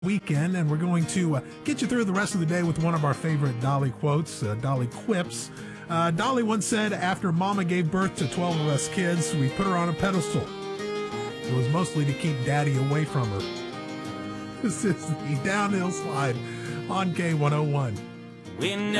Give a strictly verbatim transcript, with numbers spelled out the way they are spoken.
weekend, and we're going to uh, get you through the rest of the day with one of our favorite Dolly quotes, uh, Dolly quips. Uh, Dolly once said, after Mama gave birth to twelve of us kids, we put her on a pedestal. It was mostly to keep Daddy away from her. This is the Downhill Slide on K one oh one. We never